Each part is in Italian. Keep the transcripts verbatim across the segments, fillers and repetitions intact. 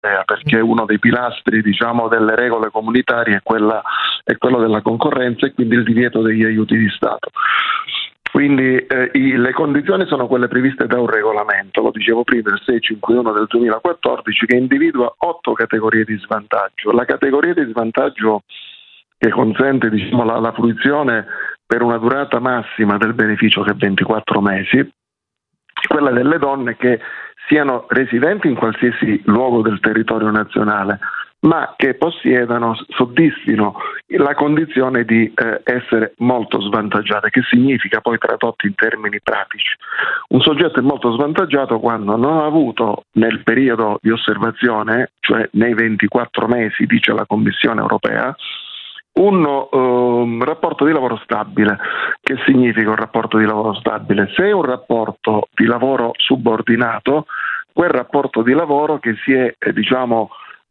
perché uno dei pilastri, diciamo, delle regole comunitarie è, quella, è quello della concorrenza e quindi il divieto degli aiuti di Stato. Quindi eh, i, le condizioni sono quelle previste da un regolamento, lo dicevo prima, il seicentocinquantuno del duemilaquattordici, che individua otto categorie di svantaggio. La categoria di svantaggio che consente, diciamo, la, la fruizione per una durata massima del beneficio, che è ventiquattro mesi, quella delle donne che siano residenti in qualsiasi luogo del territorio nazionale, ma che possiedano, soddisfino la condizione di eh, essere molto svantaggiate, che significa, poi tradotto in termini pratici, un soggetto è molto svantaggiato quando non ha avuto nel periodo di osservazione, cioè nei ventiquattro mesi, dice la Commissione europea, un uh, rapporto di lavoro stabile. Che significa un rapporto di lavoro stabile? Se è un rapporto di lavoro subordinato, quel rapporto di lavoro che si è, eh, diciamo,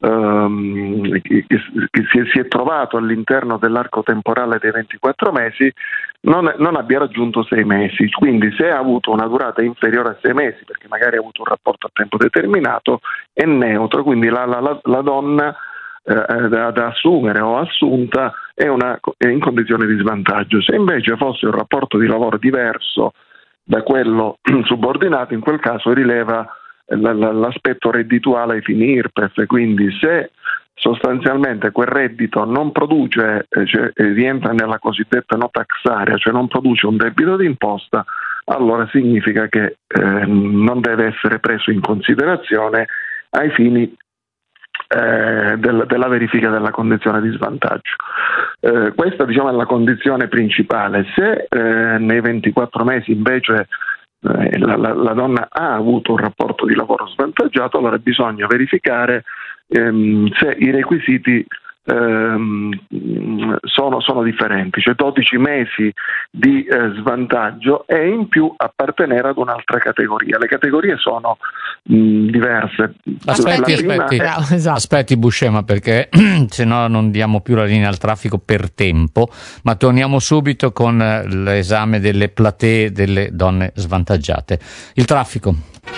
um, che, che si, è, si è trovato all'interno dell'arco temporale dei ventiquattro mesi non, non abbia raggiunto sei mesi. Quindi se ha avuto una durata inferiore a sei mesi, perché magari ha avuto un rapporto a tempo determinato, è neutro, quindi la, la, la, la donna Eh, da, da assumere o assunta è, una, è in condizione di svantaggio. Se invece fosse un rapporto di lavoro diverso da quello subordinato, in quel caso rileva l- l- l'aspetto reddituale ai fini I R P E F, quindi se sostanzialmente quel reddito non produce, eh, cioè, rientra nella cosiddetta no tax area, cioè non produce un debito d'imposta, allora significa che eh, non deve essere preso in considerazione ai fini Eh, del, della verifica della condizione di svantaggio. Eh, questa, diciamo, è la condizione principale. Se eh, nei ventiquattro mesi invece eh, la, la, la donna ha avuto un rapporto di lavoro svantaggiato, allora bisogna verificare ehm, se i requisiti ehm, sono, sono differenti, cioè dodici mesi di eh, svantaggio e in più appartenere ad un'altra categoria. Le categorie sono mh, diverse. Aspetti, aspetti, è... esatto. aspetti Buscema, perché se no non diamo più la linea al traffico per tempo, ma torniamo subito con l'esame delle platee delle donne svantaggiate. Il traffico.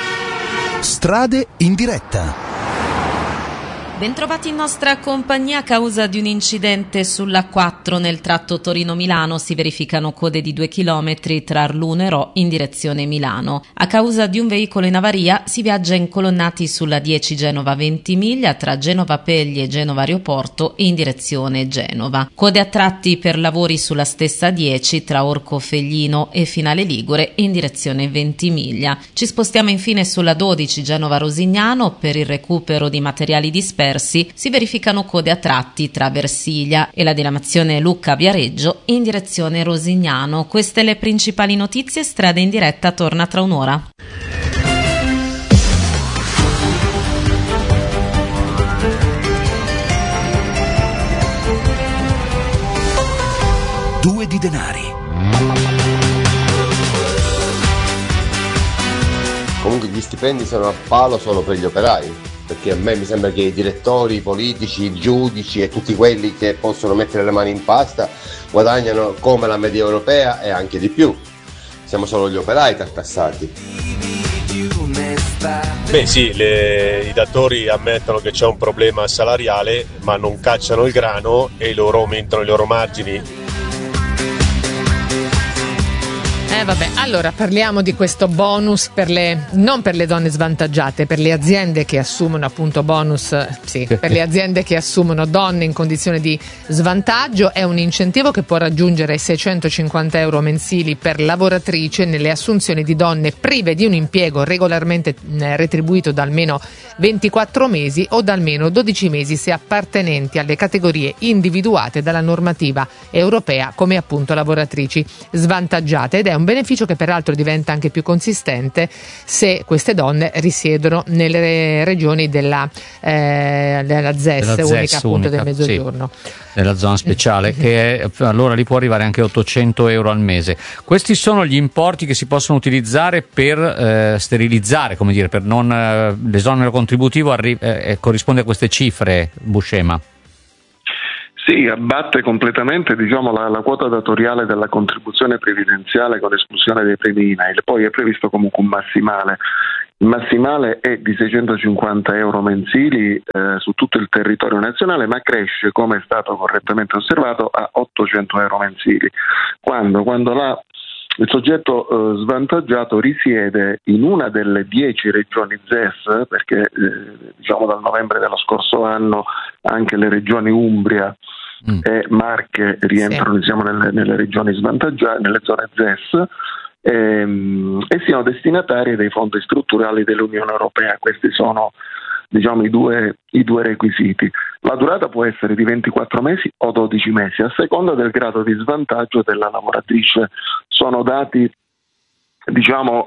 Strade in diretta. Bentrovati in nostra compagnia. A causa di un incidente sull'A quattro nel tratto Torino-Milano si verificano code di due chilometri tra Arluno e Rho in direzione Milano. A causa di un veicolo in avaria si viaggia incolonnati sulla dieci Genova-Ventimiglia tra Genova Pegli e Genova Aeroporto in direzione Genova. Code a tratti per lavori sulla stessa dieci tra Orco Feglino e Finale Ligure in direzione Ventimiglia. Ci spostiamo infine sulla dodici Genova-Rosignano per il recupero di materiali dispersi. Si verificano code a tratti tra Versiglia e la diramazione Lucca-Viareggio in direzione Rosignano. Queste le principali notizie. Strade in diretta torna tra un'ora. Due di denari. Comunque gli stipendi sono a palo solo per gli operai, perché a me mi sembra che i direttori, i politici, i giudici e tutti quelli che possono mettere le mani in pasta guadagnano come la media europea e anche di più. Siamo solo gli operai tartassati. Beh sì, le, i datori ammettono che c'è un problema salariale, ma non cacciano il grano e loro aumentano i loro margini. Eh vabbè, allora parliamo di questo bonus per le non per le donne svantaggiate, per le aziende che assumono appunto bonus, sì, per le aziende che assumono donne in condizione di svantaggio. È un incentivo che può raggiungere seicentocinquanta euro mensili per lavoratrice nelle assunzioni di donne prive di un impiego regolarmente retribuito da almeno ventiquattro mesi o da almeno dodici mesi se appartenenti alle categorie individuate dalla normativa europea come appunto lavoratrici svantaggiate, ed è un beneficio che peraltro diventa anche più consistente se queste donne risiedono nelle regioni della, eh, della Z E S, della unica Z E S, appunto unica, del Mezzogiorno. Sì, nella zona speciale, che è, allora lì può arrivare anche a ottocento euro al mese. Questi sono gli importi che si possono utilizzare per eh, sterilizzare, come dire, per non eh, l'esonero contributivo arri- eh, corrisponde a queste cifre, Buscema. Sì, abbatte completamente diciamo, la, la quota datoriale della contribuzione previdenziale con esclusione dei premi I N A I L, poi è previsto comunque un massimale. Il massimale è di seicentocinquanta euro mensili eh, su tutto il territorio nazionale, ma cresce, come è stato correttamente osservato, a ottocento euro mensili. Quando? Quando la Il soggetto eh, svantaggiato risiede in una delle dieci regioni Z E S, perché eh, diciamo dal novembre dello scorso anno anche le regioni Umbria mm. e Marche rientrano sì. diciamo, nelle, nelle regioni svantaggiate, nelle zone Z E S, ehm, e siano destinatarie dei fondi strutturali dell'Unione Europea. Questi sono diciamo i due, i due requisiti. La durata può essere di ventiquattro mesi o dodici mesi, a seconda del grado di svantaggio della lavoratrice. Sono dati diciamo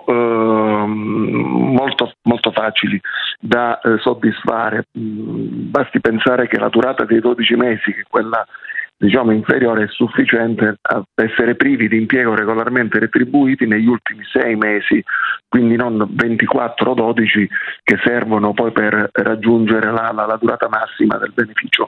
ehm, molto, molto facili da eh, soddisfare. Basti pensare che la durata dei dodici mesi, che è quella diciamo inferiore, è sufficiente a essere privi di impiego regolarmente retribuiti negli ultimi sei mesi, quindi non ventiquattro o dodici che servono poi per raggiungere la, la, la durata massima del beneficio.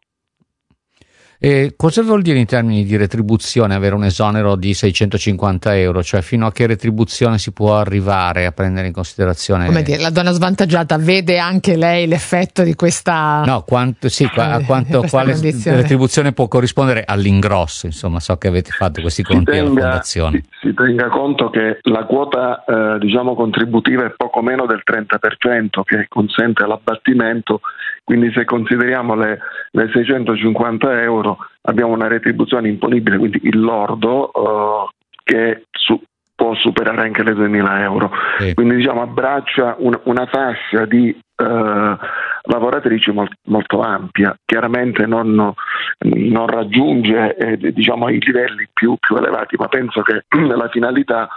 E cosa vuol dire in termini di retribuzione avere un esonero di seicentocinquanta euro? Cioè fino a che retribuzione si può arrivare a prendere in considerazione? Come dire, la donna svantaggiata vede anche lei l'effetto di questa no, quanto, sì, a quanto, quale condizione. Retribuzione può corrispondere all'ingrosso? Insomma, so che avete fatto questi conti alla fondazione. Si, si tenga conto che la quota eh, diciamo contributiva è poco meno del trenta per cento, che consente l'abbattimento, quindi se consideriamo le, le seicentocinquanta euro abbiamo una retribuzione imponibile, quindi il lordo uh, che su, può superare anche le duemila euro. Sì. Quindi diciamo abbraccia un, una fascia di uh, lavoratrici molt, molto ampia. Chiaramente non, non raggiunge eh, diciamo i livelli più, più elevati, ma penso che la finalità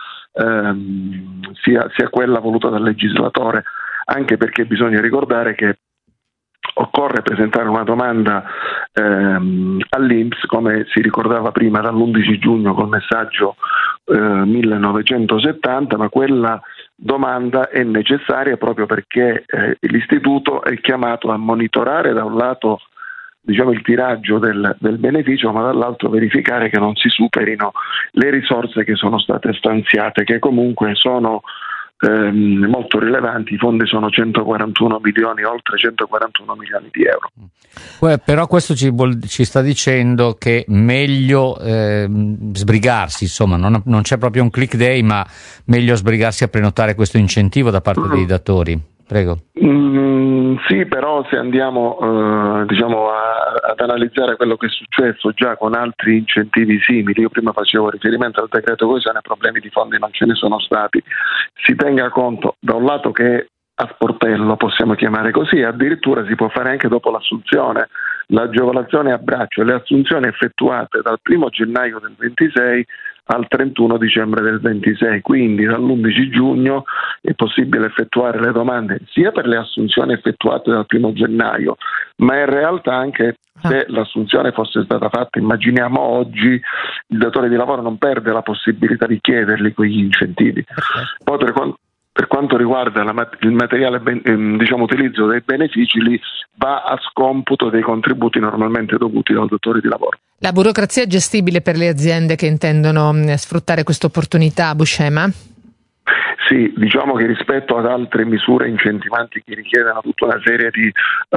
ehm, sia, sia quella voluta dal legislatore, anche perché bisogna ricordare che occorre presentare una domanda ehm, all'I N P S, come si ricordava prima, dall'undici giugno col messaggio eh, millenovecentosettanta, ma quella domanda è necessaria proprio perché eh, l'istituto è chiamato a monitorare da un lato diciamo il tiraggio del, del beneficio, ma dall'altro verificare che non si superino le risorse che sono state stanziate, che comunque sono Ehm, molto rilevanti. I fondi sono centoquarantuno milioni, oltre centoquarantuno milioni di euro. Eh, però questo ci, ci sta dicendo che meglio eh, sbrigarsi, insomma, non, non c'è proprio un click day, ma meglio sbrigarsi a prenotare questo incentivo da parte mm. dei datori. Prego. Mm, sì, però se andiamo eh, diciamo a, ad analizzare quello che è successo già con altri incentivi simili, io prima facevo riferimento al decreto coesione, problemi di fondi non ce ne sono stati. Si tenga conto da un lato che a sportello, possiamo chiamare così, addirittura si può fare anche dopo l'assunzione. L'agevolazione a braccio, le assunzioni effettuate dal primo gennaio del ventisei al trentuno dicembre del ventisei, quindi dall'undici giugno è possibile effettuare le domande sia per le assunzioni effettuate dal primo gennaio, ma in realtà anche se l'assunzione fosse stata fatta, immaginiamo oggi, il datore di lavoro non perde la possibilità di chiederli quegli incentivi. Poi per quanto Per quanto riguarda la, il materiale diciamo utilizzo dei benefici, lì va a scomputo dei contributi normalmente dovuti dal datore di lavoro. La burocrazia è gestibile per le aziende che intendono sfruttare questa opportunità, Buscema? Sì, diciamo che rispetto ad altre misure incentivanti che richiedono tutta una serie di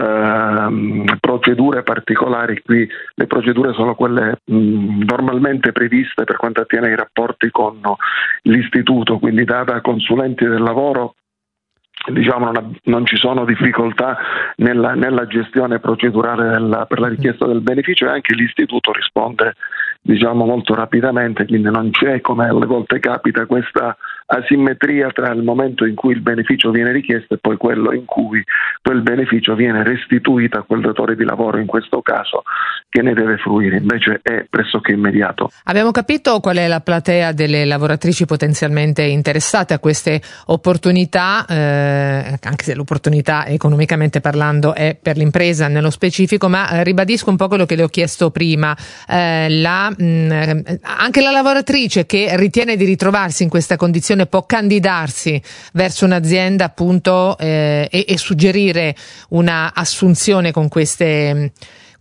uh, procedure particolari, qui le procedure sono quelle mh, normalmente previste per quanto attiene ai rapporti con l'istituto, quindi data consulenti del lavoro diciamo non, non ci sono difficoltà nella, nella gestione procedurale della, per la richiesta del beneficio, e anche l'istituto risponde diciamo molto rapidamente, quindi non c'è, come alle volte capita, questa asimmetria tra il momento in cui il beneficio viene richiesto e poi quello in cui quel beneficio viene restituito a quel datore di lavoro, in questo caso, che ne deve fruire. Invece è pressoché immediato. Abbiamo capito qual è la platea delle lavoratrici potenzialmente interessate a queste opportunità, eh, anche se l'opportunità economicamente parlando è per l'impresa nello specifico, ma eh, ribadisco un po' quello che le ho chiesto prima. Eh, la, mh, anche la lavoratrice che ritiene di ritrovarsi in questa condizione può candidarsi verso un'azienda appunto eh, e, e suggerire una assunzione con queste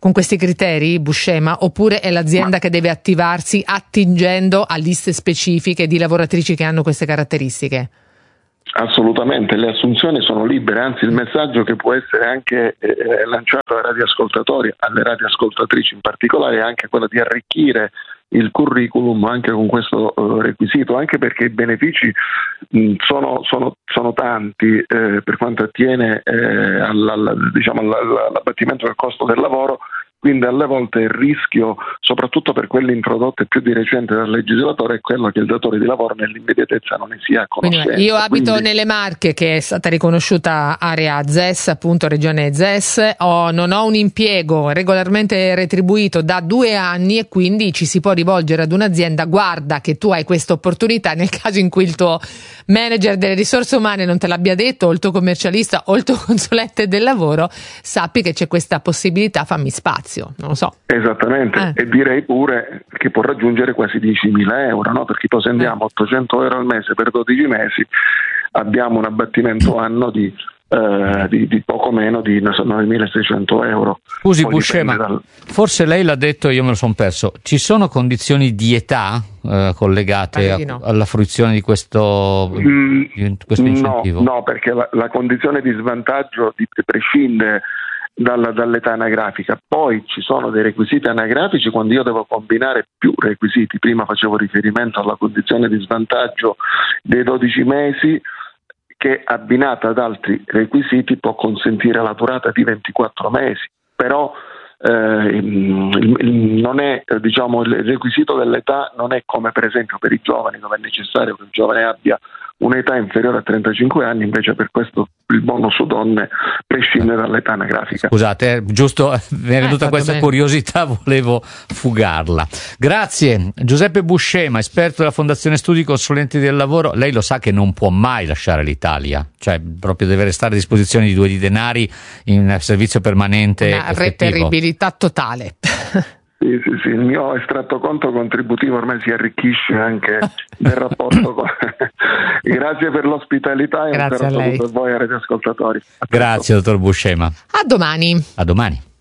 con questi criteri, Buscema, oppure è l'azienda Ma... che deve attivarsi attingendo a liste specifiche di lavoratrici che hanno queste caratteristiche? Assolutamente, le assunzioni sono libere, anzi il messaggio che può essere anche eh, lanciato ai radioascoltatori, alle radioascoltatrici in particolare, è anche quello di arricchire il curriculum anche con questo uh, requisito, anche perché i benefici mh, sono, sono, sono tanti eh, per quanto attiene eh, all, all, diciamo, all'abbattimento del costo del lavoro. Quindi alle volte il rischio, soprattutto per quelle introdotte più di recente dal legislatore, è quello che il datore di lavoro nell'immediatezza non ne sia a conoscenza. Quindi io abito Quindi... nelle Marche, che è stata riconosciuta area Z E S, appunto regione Z E S, ho, non ho un impiego regolarmente retribuito da due anni e quindi ci si può rivolgere ad un'azienda: guarda che tu hai questa opportunità, nel caso in cui il tuo manager delle risorse umane non te l'abbia detto, o il tuo commercialista o il tuo consulente del lavoro, sappi che c'è questa possibilità, fammi spazio. Non lo so. Esattamente, eh. E direi pure che può raggiungere quasi diecimila euro, no? Perché poi se andiamo a ottocento euro al mese per dodici mesi abbiamo un abbattimento anno di, eh, di, di poco meno di novemilaseicento euro. Scusi Buscema, dal... forse lei l'ha detto e io me lo sono perso, ci sono condizioni di età eh, collegate a, no. alla fruizione di questo, mm, di questo incentivo? No, no, perché la, la condizione di svantaggio di, prescinde Dalla, dall'età anagrafica. Poi ci sono dei requisiti anagrafici quando io devo combinare più requisiti. Prima facevo riferimento alla condizione di svantaggio dei dodici mesi, che abbinata ad altri requisiti può consentire la durata di ventiquattro mesi, però eh, non è, diciamo, il requisito dell'età non è come per esempio per i giovani, dove è necessario che il giovane abbia un'età inferiore a trentacinque anni, invece per questo il bonus su donne prescinde dall'età anagrafica. Scusate, eh, giusto, mi è venuta eh, questa bene. curiosità, volevo fugarla. Grazie. Giuseppe Buscema, esperto della Fondazione Studi Consulenti del Lavoro. Lei lo sa che non può mai lasciare l'Italia, cioè proprio deve restare a disposizione di due di denari in servizio permanente. Una reperibilità totale. Sì, sì, sì, il mio estratto conto contributivo ormai si arricchisce anche del rapporto con... Grazie per l'ospitalità e Grazie un a lei. saluto a voi e ai radioascoltatori. Grazie dottor Buscema. A domani. A domani.